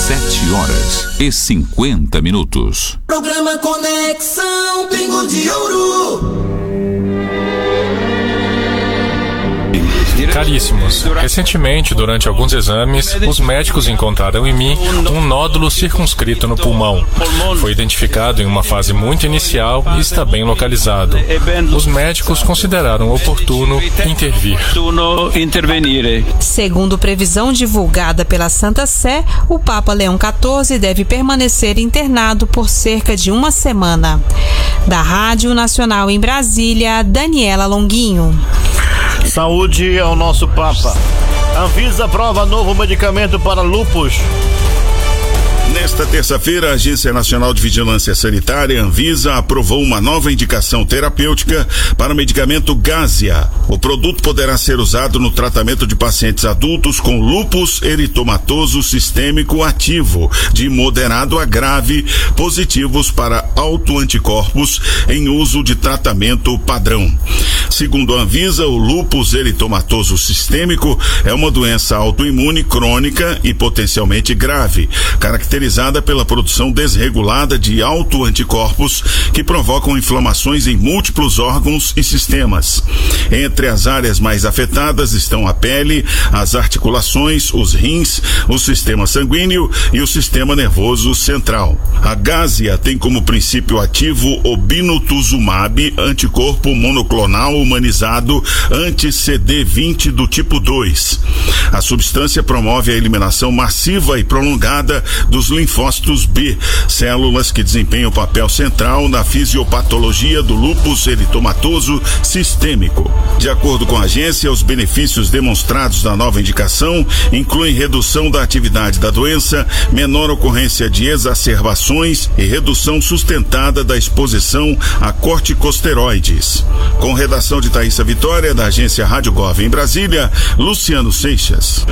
7h50. Programa Conexão Pingo de Ouro. Caríssimos, recentemente, durante alguns exames, os médicos encontraram em mim um nódulo circunscrito no pulmão. Foi identificado em uma fase muito inicial e está bem localizado. Os médicos consideraram oportuno intervir. Segundo previsão divulgada pela Santa Sé, o Papa Leão XIV deve permanecer internado por cerca de uma semana. Da Rádio Nacional em Brasília, Daniela Longuinho. Saúde ao nosso Papa. Anvisa aprova novo medicamento para lúpus. Nesta terça-feira, a Agência Nacional de Vigilância Sanitária, Anvisa, aprovou uma nova indicação terapêutica para o medicamento Gásia. O produto poderá ser usado no tratamento de pacientes adultos com lúpus eritomatoso sistêmico ativo, de moderado a grave, positivos para autoanticorpos em uso de tratamento padrão. Segundo a Anvisa, o lúpus eritomatoso sistêmico é uma doença autoimune crônica e potencialmente grave, caracterizada pela produção desregulada de autoanticorpos que provocam inflamações em múltiplos órgãos e sistemas. Entre as áreas mais afetadas estão a pele, as articulações, os rins, o sistema sanguíneo e o sistema nervoso central. A Gásia tem como princípio ativo o binutuzumab, anticorpo monoclonal humanizado anti-CD20 do tipo 2. A substância promove a eliminação massiva e prolongada dos linfócitos B, células que desempenham papel central na fisiopatologia do lúpus eritomatoso sistêmico. De acordo com a agência, os benefícios demonstrados na nova indicação incluem redução da atividade da doença, menor ocorrência de exacerbações e redução sustentada da exposição a corticosteroides. Com redação de Thaísa Vitória, da agência Rádio Gov em Brasília, Luciano Seixas.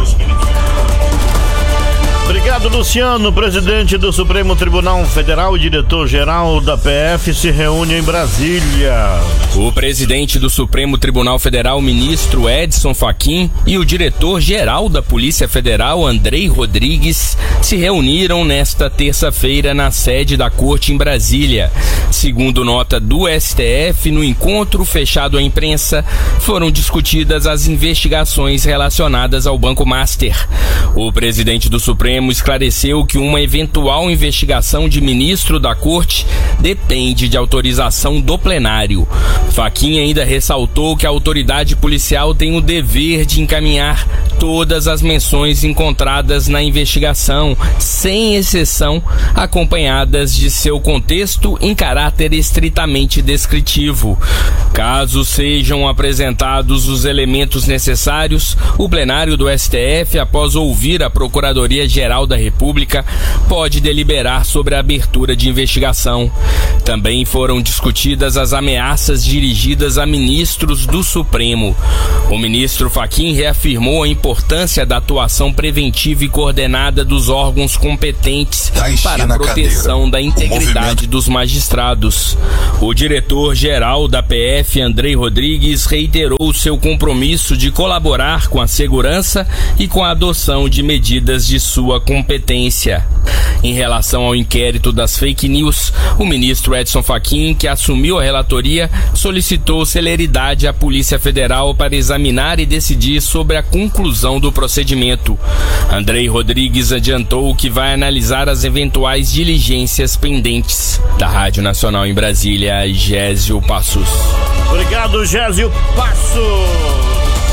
Obrigado, Luciano. O presidente do Supremo Tribunal Federal e diretor-geral da PF se reúne em Brasília. O presidente do Supremo Tribunal Federal, ministro Edson Fachin, e o diretor-geral da Polícia Federal, Andrei Rodrigues, se reuniram nesta terça-feira na sede da Corte em Brasília. Segundo nota do STF, no encontro fechado à imprensa, foram discutidas as investigações relacionadas ao Banco Master. O presidente do Supremo esclareceu que uma eventual investigação de ministro da Corte depende de autorização do plenário. Fachin ainda ressaltou que a autoridade policial tem o dever de encaminhar todas as menções encontradas na investigação, sem exceção, acompanhadas de seu contexto em caráter estritamente descritivo. Caso sejam apresentados os elementos necessários, o plenário do STF, após ouvir a Procuradoria-Geral da República, pode deliberar sobre a abertura de investigação. Também foram discutidas as ameaças dirigidas a ministros do Supremo. O ministro Fachin reafirmou a importância da atuação preventiva e coordenada dos órgãos competentes para a proteção da integridade dos magistrados. O diretor-geral da PF, Andrei Rodrigues, reiterou seu compromisso de colaborar com a segurança e com a adoção de medidas de sua competência. Em relação ao inquérito das fake news, o ministro Edson Fachin, que assumiu a relatoria, solicitou celeridade à Polícia Federal para examinar e decidir sobre a conclusão do procedimento. Andrei Rodrigues adiantou que vai analisar as eventuais diligências pendentes. Da Rádio Nacional em Brasília, Gésio Passos. Obrigado, Gésio Passos.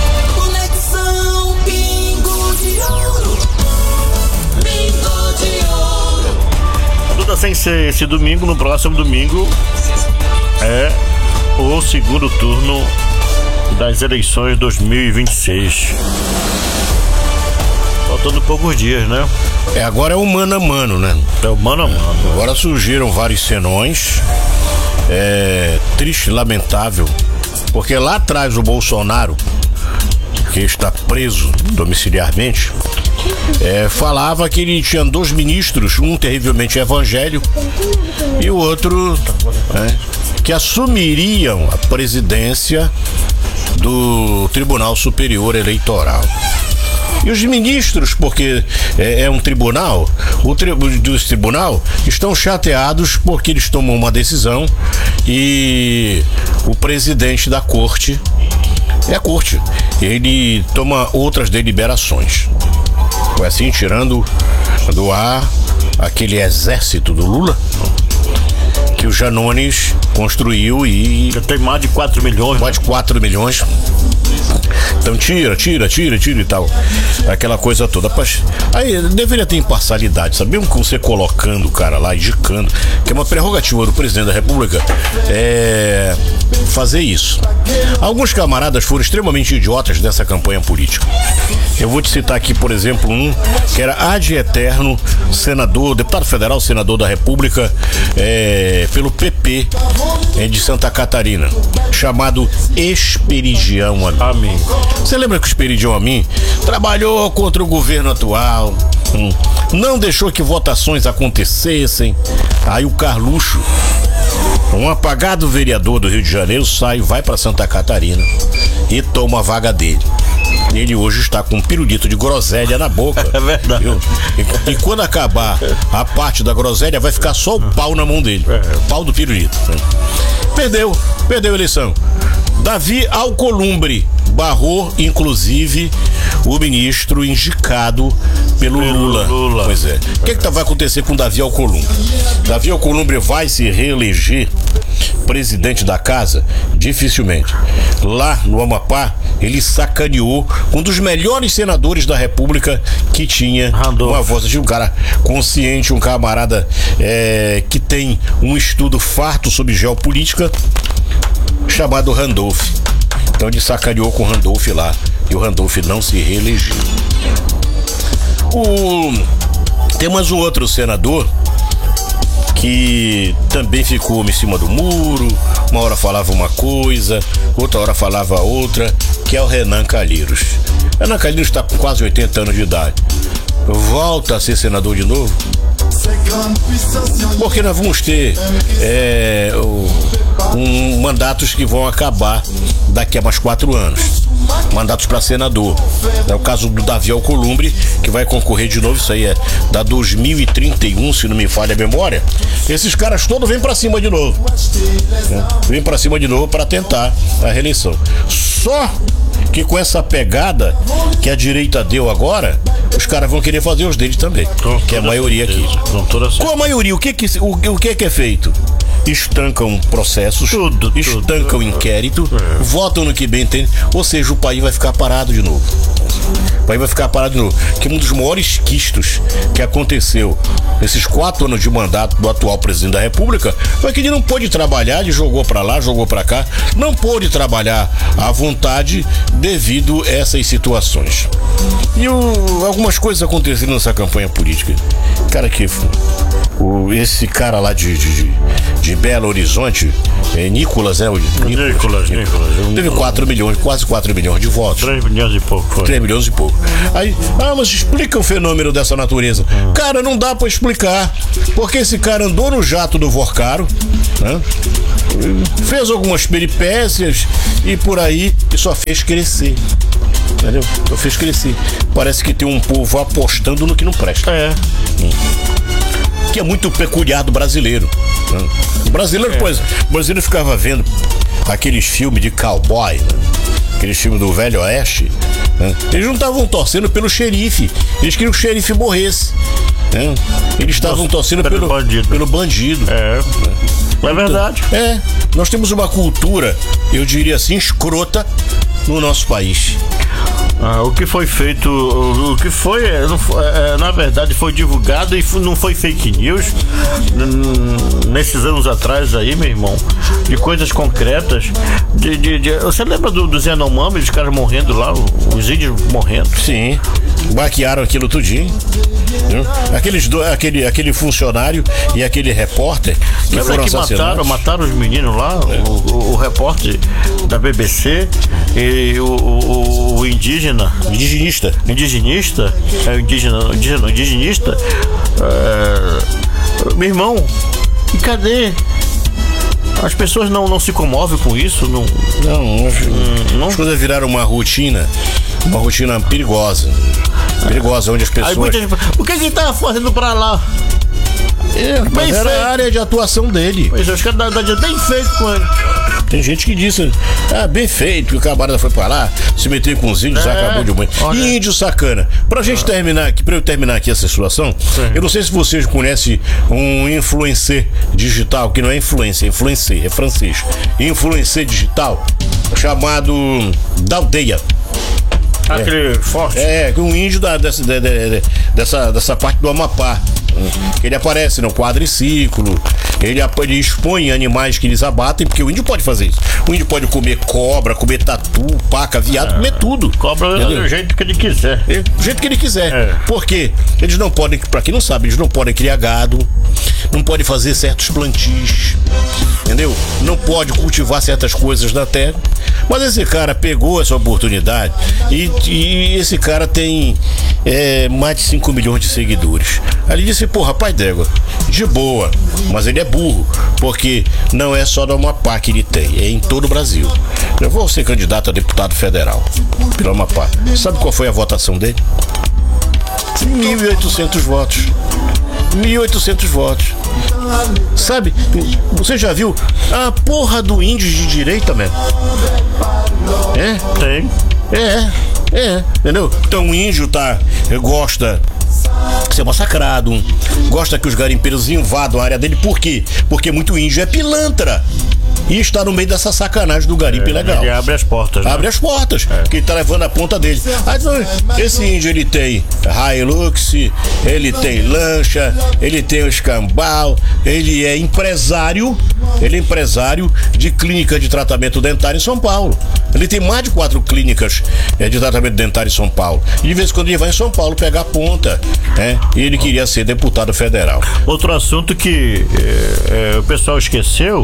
Conexão Pingo de Ouro. Pingo de Ouro. Tudo sem ser esse domingo, no próximo domingo é o segundo turno das eleições 2026. Faltando poucos dias, né? Agora é o mano a mano, né? É o mano a mano. Agora surgiram vários senões. Triste, lamentável, porque lá atrás o Bolsonaro, que está preso domiciliarmente, falava que ele tinha 2 ministros, um terrivelmente evangélico e o outro que assumiriam a presidência do Tribunal Superior Eleitoral. E os ministros, porque é um tribunal, dos tribunal estão chateados porque eles tomam uma decisão e o presidente da corte, a corte, ele toma outras deliberações. Foi assim, tirando do ar aquele exército do Lula que o Janones construiu e... Já tem mais de 4 milhões. Mais de 4 milhões. Então tira e tal. Aquela coisa toda. Aí deveria ter imparcialidade, sabe? Mesmo que você colocando o cara lá, indicando, que é uma prerrogativa do presidente da República, fazer isso. Alguns camaradas foram extremamente idiotas nessa campanha política. Eu vou te citar aqui, por exemplo, um que era ad eterno senador, deputado federal, senador da República, pelo PP de Santa Catarina, chamado Esperidião Amin. Você lembra que o Esperidião Amin trabalhou contra o governo atual, não deixou que votações acontecessem? Aí o Carluxo, um apagado vereador do Rio de Janeiro, vai para Santa Catarina e toma a vaga dele. Ele hoje está com um pirulito de groselha na boca. É verdade. E quando acabar a parte da groselha, vai ficar só o pau na mão dele. O pau do pirulito. Perdeu a eleição. Davi Alcolumbre barrou, inclusive, o ministro indicado pelo Lula. Pois é. O que vai acontecer com Davi Alcolumbre? Davi Alcolumbre vai se reeleger presidente da casa? Dificilmente. Lá no Amapá, ele sacaneou um dos melhores senadores da República que tinha uma voz de um cara consciente, um camarada que tem um estudo farto sobre geopolítica, chamado Randolph. Então ele sacaneou com o Randolph lá e o Randolph não se reelegeu. Tem mais um outro senador que também ficou em cima do muro, uma hora falava uma coisa, outra hora falava outra, que é o Renan Calheiros. Renan Calheiros está com quase 80 anos de idade. Volta a ser senador de novo? Porque nós vamos ter mandatos que vão acabar daqui a mais 4 anos. Mandatos para senador. É o caso do Davi Alcolumbre, que vai concorrer de novo. Isso aí é da 2031, se não me falha a memória. Esses caras todos vêm para cima de novo. Vêm para cima de novo para tentar a reeleição. Só que com essa pegada que a direita deu agora, os caras vão querer fazer os deles também, que é a maioria aqui. Com a maioria, o que é feito? Estancam processos, estancam inquérito, votam no que bem entende, ou seja, o país vai ficar parado de novo. O país vai ficar parado de novo. Que um dos maiores quistos que aconteceu nesses 4 anos de mandato do atual presidente da República foi que ele não pôde trabalhar, ele jogou pra lá, jogou pra cá, não pôde trabalhar à vontade devido a essas situações. E algumas coisas aconteceram nessa campanha política. Cara, esse cara lá de Belo Horizonte, Nicolas, né? Nicolas. Teve 4 milhões, quase 4 milhões de votos. 3 milhões e pouco. Foi. 3 milhões e pouco. Aí, mas explica um fenômeno dessa natureza. Cara, não dá pra explicar. Porque esse cara andou no jato do Vorcaro, né? Fez algumas peripécias e por aí, e só fez crescer. Entendeu? Só fez crescer. Parece que tem um povo apostando no que não presta. Que é muito peculiar do brasileiro. O brasileiro, o brasileiro ficava vendo aqueles filmes de cowboy, aqueles filmes do Velho Oeste. Eles não estavam torcendo pelo xerife, eles queriam que o xerife morresse. Eles estavam torcendo pelo bandido. É verdade. Nós temos uma cultura, eu diria assim, escrota no nosso país. O que foi feito, o que foi, na verdade, foi divulgado e não foi fake news nesses anos atrás aí, meu irmão, de coisas concretas. Você lembra do Zé Yanomami, os caras morrendo lá, os índios morrendo? Sim, baquearam aquilo tudinho. Aquele funcionário e aquele repórter que foram assassinados. Mataram os meninos lá, o repórter da BBC e o indigenista. Meu irmão, e cadê? As pessoas não se comovem com isso? As coisas viraram uma rotina perigosa. Perigosa, onde as pessoas... Aí muita gente, o que ele tava fazendo pra lá? Mas era a área de atuação dele. Pois é, os caras dão bem feito com ele. Tem gente que disse, bem feito, que o camarada foi pra lá, se meter com os índios, acabou de muito. E índio sacana. Pra gente terminar aqui, pra eu terminar aqui essa situação, eu não sei se vocês conhecem um influencer digital, que não é influencer, é francês. Influencer digital, chamado da Aldeia. Aquele forte. Um índio dessa parte do Amapá. Ele aparece no quadriciclo, ele expõe animais que eles abatem, porque o índio pode fazer isso. O índio pode comer cobra, comer tatu, paca, viado, comer tudo. Cobra do jeito que ele quiser. Do jeito que ele quiser. Porque eles não podem, pra quem não sabe, eles não podem criar gado, não podem fazer certos plantios, entendeu? Não pode cultivar certas coisas na terra. Mas esse cara pegou essa oportunidade e esse cara tem mais de 5 milhões de seguidores. Aí ele disse, rapaz d'égua, de boa, mas ele é burro, porque não é só no Amapá que ele tem, é em todo o Brasil. Eu vou ser candidato a deputado federal pelo Amapá. Sabe qual foi a votação dele? 1.800 votos. 1.800 votos. Sabe, você já viu a porra do índio de direita, mesmo? Tem. Entendeu? Então o índio gosta de ser massacrado, gosta que os garimpeiros invadam a área dele. Por quê? Porque muito índio é pilantra e está no meio dessa sacanagem do garimpo ilegal. Ele abre as portas. Abre as portas, que ele tá levando a ponta dele. Esse índio, ele tem Hilux, ele tem lancha, ele tem o escambau, ele é empresário de clínica de tratamento dentário em São Paulo. Ele tem mais de 4 clínicas de tratamento dentário em São Paulo. E de vez em quando ele vai em São Paulo pegar a ponta, e ele queria ser deputado federal. Outro assunto que o pessoal esqueceu.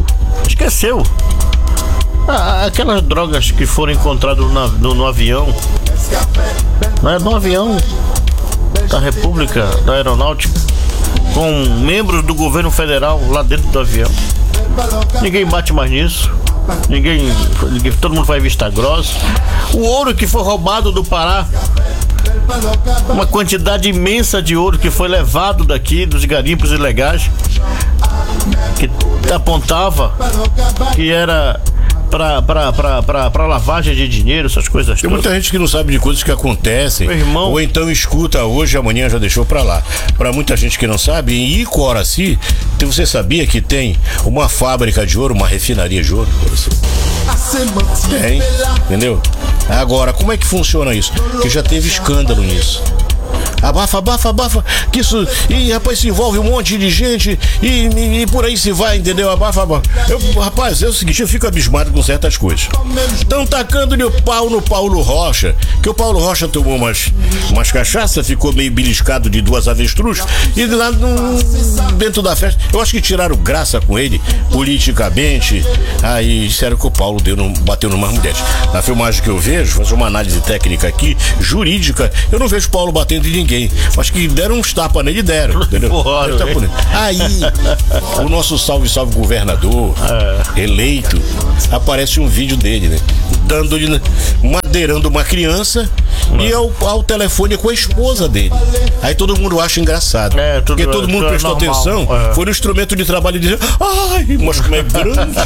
Aquelas drogas que foram encontradas no avião, no avião da República, da Aeronáutica, com membros do governo federal lá dentro do avião. Ninguém bate mais nisso. Todo mundo vai vista grossa. O ouro que foi roubado do Pará, uma quantidade imensa de ouro que foi levado daqui dos garimpos ilegais, que apontava que era pra lavagem de dinheiro, essas coisas Tem muita gente que não sabe de coisas que acontecem, meu irmão, ou então escuta hoje, amanhã já deixou pra lá. Pra muita gente que não sabe, em Icoraci, você sabia que tem uma fábrica de ouro, uma refinaria de ouro? Tem, entendeu? Agora, como é que funciona isso? Porque já teve escândalo nisso. Abafa, que isso, e rapaz, se envolve um monte de gente e por aí se vai, entendeu? Abafa. Rapaz, é o seguinte, eu fico abismado com certas coisas. Estão tacando-lhe o pau no Paulo Rocha, que o Paulo Rocha tomou umas cachaças, ficou meio beliscado de 2 avestruz, e lá dentro da festa, eu acho que tiraram graça com ele, politicamente, aí disseram que o Paulo bateu numas mulheres. Na filmagem que eu vejo, fazer uma análise técnica aqui, jurídica, eu não vejo Paulo batendo em ninguém. Acho que deram uns tapas nele, entendeu? Aí, o nosso salve governador eleito, aparece um vídeo dele, né? Madeirando uma criança e ao telefone com a esposa dele. Aí todo mundo acha engraçado. Porque todo mundo prestou atenção. Foi no instrumento de trabalho e disse: ai, mas como é grande.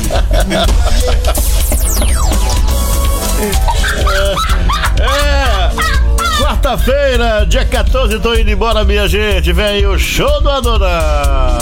Quarta-feira, dia 14, tô indo embora, minha gente. Vem aí o show do Adonai.